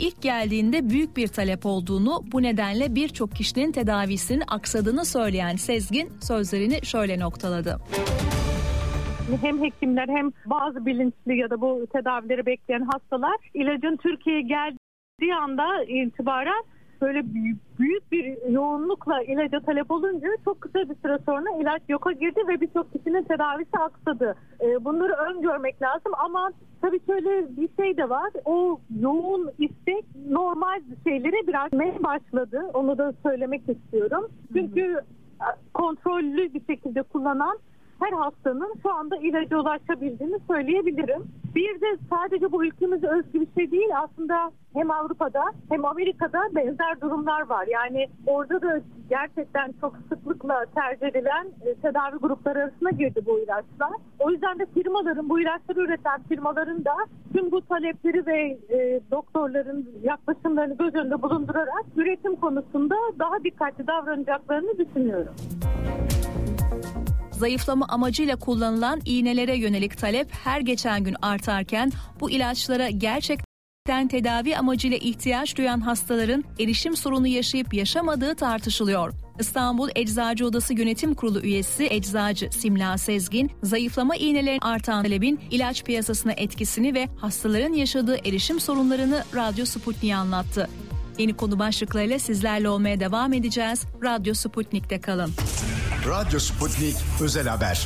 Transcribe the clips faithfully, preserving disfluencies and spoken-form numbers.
ilk geldiğinde büyük bir talep olduğunu, bu nedenle birçok kişinin tedavisinin aksadığını söyleyen Sezgin sözlerini şöyle noktaladı. Hem hekimler hem bazı bilinçli ya da bu tedavileri bekleyen hastalar ilacın Türkiye'ye geldiği anda itibaren böyle büyük bir yoğunlukla ilaca talep olunca çok kısa bir süre sonra ilaç yoka girdi ve birçok kişinin tedavisi aksadı. Bunları öngörmek lazım ama tabii şöyle bir şey de var. O yoğun istek normal şeylere biraz başladı. Onu da söylemek istiyorum. Çünkü kontrollü bir şekilde kullanan her hastanın şu anda ilaca ulaşabildiğini söyleyebilirim. Bir de sadece bu ülkemize özgü bir şey değil. Aslında hem Avrupa'da hem Amerika'da benzer durumlar var. Yani orada da gerçekten çok sıklıkla tercih edilen tedavi grupları arasına girdi bu ilaçlar. O yüzden de firmaların, bu ilaçları üreten firmaların da tüm bu talepleri ve e, doktorların yaklaşımlarını göz önünde bulundurarak üretim konusunda daha dikkatli davranacaklarını düşünüyorum. Zayıflama amacıyla kullanılan iğnelere yönelik talep her geçen gün artarken bu ilaçlara gerçekten tedavi amacıyla ihtiyaç duyan hastaların erişim sorunu yaşayıp yaşamadığı tartışılıyor. İstanbul Eczacı Odası Yönetim Kurulu üyesi eczacı Simla Sezgin, zayıflama iğnelerinin artan talebin ilaç piyasasına etkisini ve hastaların yaşadığı erişim sorunlarını Radyo Sputnik'e anlattı. Yeni konu başlıklarıyla sizlerle olmaya devam edeceğiz. Radyo Sputnik'te kalın. Radyo Sputnik Özel Haber.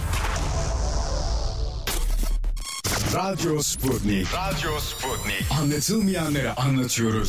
Radyo Sputnik. Radyo Sputnik. Anlatılmayanları anlatıyoruz.